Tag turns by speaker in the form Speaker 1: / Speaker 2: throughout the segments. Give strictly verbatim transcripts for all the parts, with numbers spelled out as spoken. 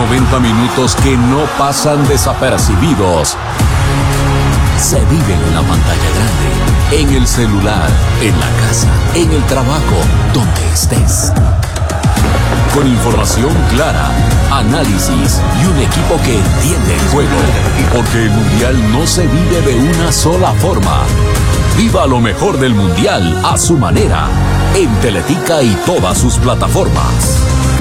Speaker 1: noventa minutos que no pasan desapercibidos. Se viven en la pantalla grande, en el celular, en la casa, en el trabajo, donde estés. Con información clara, análisis y un equipo que entiende el juego. Porque el Mundial no se vive de una sola forma. Viva lo mejor del Mundial a su manera, en Teletica y todas sus plataformas.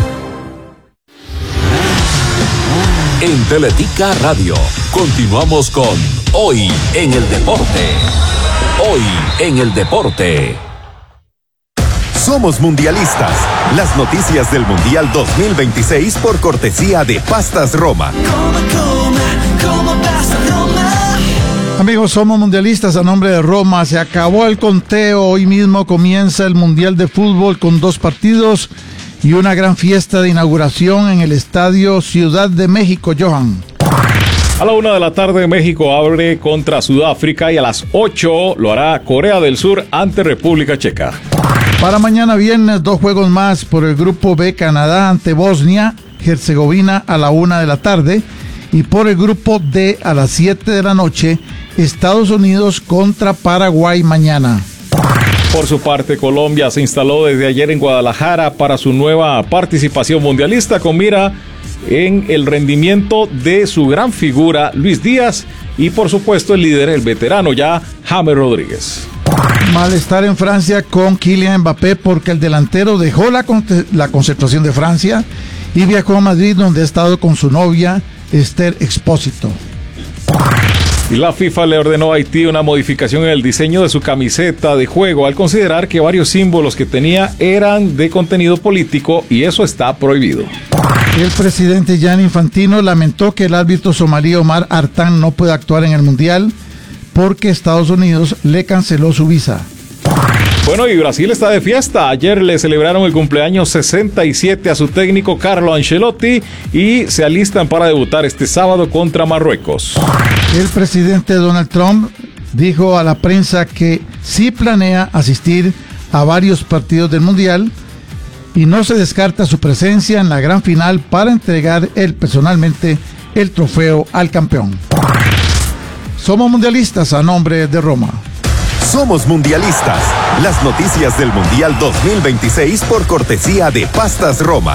Speaker 1: En Teletica Radio, continuamos con Hoy en el Deporte. Hoy en el Deporte.
Speaker 2: Somos mundialistas. Las noticias del Mundial dos mil veintiséis por cortesía de Pastas Roma.
Speaker 3: Amigos, somos mundialistas a nombre de Roma. Se acabó el conteo. Hoy mismo comienza el Mundial de Fútbol con dos partidos y una gran fiesta de inauguración en el Estadio Ciudad de México, Johan.
Speaker 4: A la una de la tarde México abre contra Sudáfrica y a las ocho lo hará Corea del Sur ante República Checa.
Speaker 3: Para mañana viernes, dos juegos más por el grupo B, Canadá ante Bosnia, Herzegovina a la una de la tarde. Y por el grupo D, a las siete de la noche, Estados Unidos contra Paraguay mañana.
Speaker 4: Por su parte, Colombia se instaló desde ayer en Guadalajara para su nueva participación mundialista con mira en el rendimiento de su gran figura Luis Díaz y por supuesto el líder, el veterano ya, James Rodríguez.
Speaker 3: Malestar en Francia con Kylian Mbappé porque el delantero dejó la, con- la concentración de Francia y viajó a Madrid, donde ha estado con su novia Esther Expósito.
Speaker 4: Y la FIFA le ordenó a Haití una modificación en el diseño de su camiseta de juego al considerar que varios símbolos que tenía eran de contenido político y eso está prohibido.
Speaker 3: El presidente Gianni Infantino lamentó que el árbitro somalí Omar Artan no puede actuar en el Mundial porque Estados Unidos le canceló su visa.
Speaker 4: Bueno, y Brasil está de fiesta. Ayer le celebraron el cumpleaños sesenta y siete a su técnico Carlo Ancelotti y se alistan para debutar este sábado contra Marruecos.
Speaker 3: El presidente Donald Trump dijo a la prensa que sí planea asistir a varios partidos del Mundial y no se descarta su presencia en la gran final para entregar él personalmente el trofeo al campeón. Somos mundialistas a nombre de Roma.
Speaker 2: Somos mundialistas. Las noticias del Mundial dos mil veintiséis por cortesía de Pastas Roma.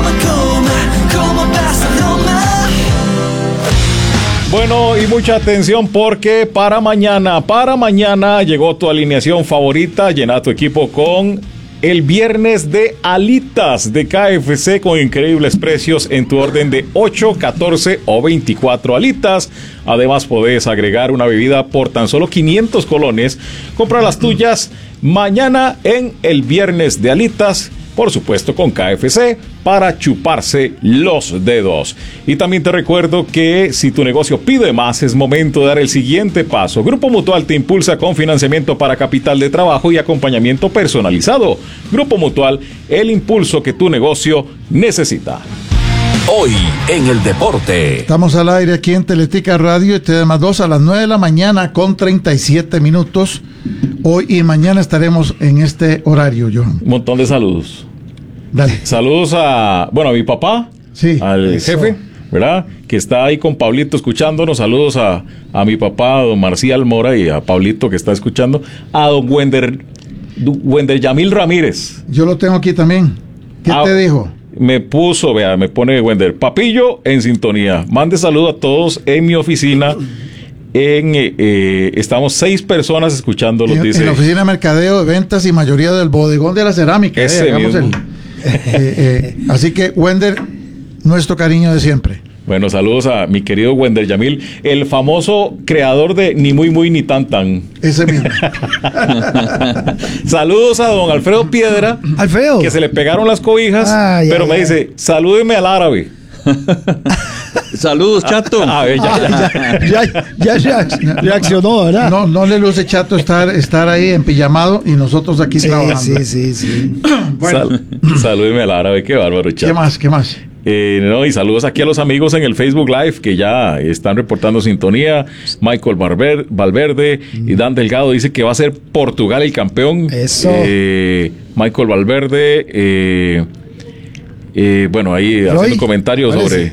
Speaker 4: Bueno, y mucha atención porque para mañana, para mañana llegó tu alineación favorita. Llena tu equipo con el viernes de alitas de K F C con increíbles precios en tu orden de ocho, catorce o veinticuatro alitas. Además podés agregar una bebida por tan solo quinientos colones. Compra las tuyas mañana en el viernes de alitas, por supuesto con K F C, para chuparse los dedos. Y también te recuerdo que si tu negocio pide más, es momento de dar el siguiente paso. Grupo Mutual te impulsa con financiamiento para capital de trabajo y acompañamiento personalizado. Grupo Mutual, el impulso que tu negocio necesita.
Speaker 1: Hoy en el Deporte.
Speaker 3: Estamos al aire aquí en Teletica Radio y T D más dos a las nueve de la mañana con treinta y siete minutos. Hoy y mañana estaremos en este horario, Johan.
Speaker 4: Un montón de saludos.
Speaker 3: Dale.
Speaker 4: Saludos a, bueno, a mi papá,
Speaker 3: sí,
Speaker 4: al
Speaker 3: eso.
Speaker 4: jefe, ¿verdad? Que está ahí con Pablito escuchándonos. Saludos a, a mi papá, a don Marcial Mora, y a Pablito que está escuchando. A don Wender, Wender Yamil Ramírez.
Speaker 3: Yo lo tengo aquí también. ¿Qué
Speaker 4: Ah,
Speaker 3: te dijo?
Speaker 4: Me puso, vea, me pone Wender, Papillo en sintonía. Mande saludo a todos en mi oficina. En, eh, eh, estamos seis personas escuchándolos,
Speaker 3: En,
Speaker 4: dice.
Speaker 3: en la oficina de mercadeo, de ventas y mayoría del bodegón de la cerámica. eh,
Speaker 4: Ese
Speaker 3: hagamos
Speaker 4: mismo.
Speaker 3: el- eh, eh, así que, Wender, nuestro cariño de siempre.
Speaker 4: Bueno, saludos a mi querido Wender Yamil, el famoso creador de Ni Muy Muy Ni Tan Tan.
Speaker 3: Ese mismo.
Speaker 4: Saludos a don Alfredo Piedra,
Speaker 5: Alfredo.
Speaker 4: que se le pegaron las cobijas,
Speaker 5: Ay,
Speaker 4: pero
Speaker 5: ay,
Speaker 4: me
Speaker 5: ay.
Speaker 4: dice, salúdeme al árabe.
Speaker 6: Saludos, chato.
Speaker 4: A ver, ya, ya.
Speaker 5: Ya, ya, ya reaccionó, ¿verdad?
Speaker 3: No, no le luce chato estar, estar ahí en pijamado y nosotros aquí
Speaker 5: Sí,
Speaker 3: trabajando.
Speaker 5: sí, sí, sí.
Speaker 3: Bueno,
Speaker 4: Sal- salúdeme al árabe, qué bárbaro, chato.
Speaker 3: ¿qué más? ¿Qué más?
Speaker 4: Eh, no, y saludos aquí a los amigos en el Facebook Live que ya están reportando sintonía. Michael Barber- Valverde y Dan Delgado dice que va a ser Portugal el campeón.
Speaker 5: Eso.
Speaker 4: Eh, Michael Valverde, eh, eh, bueno, ahí
Speaker 5: Roy,
Speaker 4: haciendo comentarios
Speaker 5: ¿cuál es?
Speaker 4: sobre